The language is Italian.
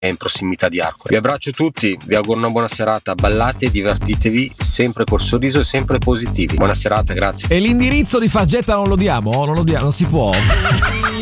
è in prossimità di Arcore. Vi abbraccio tutti, vi auguro una buona serata, ballate, divertitevi sempre col sorriso e sempre positivi. Buona serata, grazie. E l'indirizzo di Faggetta non lo diamo? Non si può?